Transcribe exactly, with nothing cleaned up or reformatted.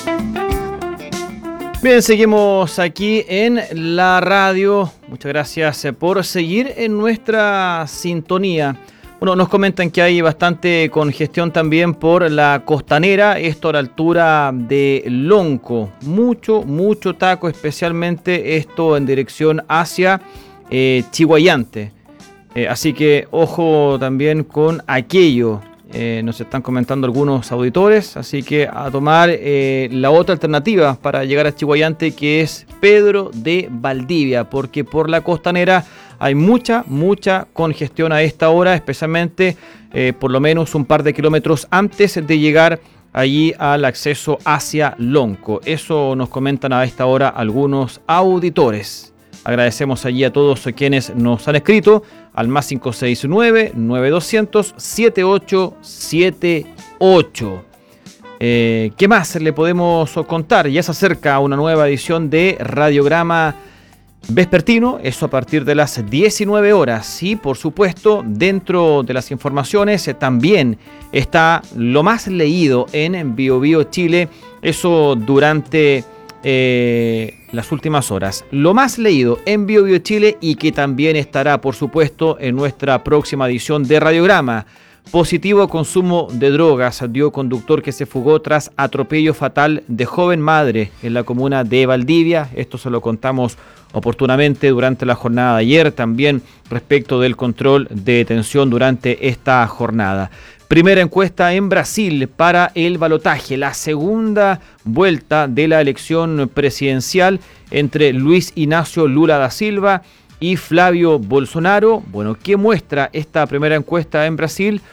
Bien, seguimos aquí en la radio. Muchas gracias por seguir en nuestra sintonía. Bueno, nos comentan que hay bastante congestión también por la costanera, esto a la altura de Lonco. Mucho, mucho taco, especialmente esto en dirección hacia eh, Chiguayante. Eh, así que ojo también con aquello. Eh, nos están comentando algunos auditores, así que a tomar eh, la otra alternativa para llegar a Chiguayante, que es Pedro de Valdivia, porque por la costanera hay mucha, mucha congestión a esta hora, especialmente eh, por lo menos un par de kilómetros antes de llegar allí al acceso hacia Lonco. Eso nos comentan a esta hora algunos auditores. Agradecemos allí a todos quienes nos han escrito al más cinco seis nueve, nueve dos cero cero, siete ocho siete ocho. Eh, ¿Qué más le podemos contar? Ya se acerca una nueva edición de Radiograma Vespertino, eso a partir de las diecinueve horas. Y por supuesto, dentro de las informaciones eh, también está lo más leído en Bio Bio Chile, eso durante eh, las últimas horas. Lo más leído en Bio Bio Chile y que también estará, por supuesto, en nuestra próxima edición de Radiograma. Positivo consumo de drogas, dio conductor que se fugó tras atropello fatal de joven madre en la comuna de Valdivia. Esto se lo contamos oportunamente durante la jornada de ayer, también respecto del control de detención durante esta jornada. Primera encuesta en Brasil para el balotaje, la segunda vuelta de la elección presidencial entre Luis Ignacio Lula da Silva y Flavio Bolsonaro. Bueno, ¿qué muestra esta primera encuesta en Brasil?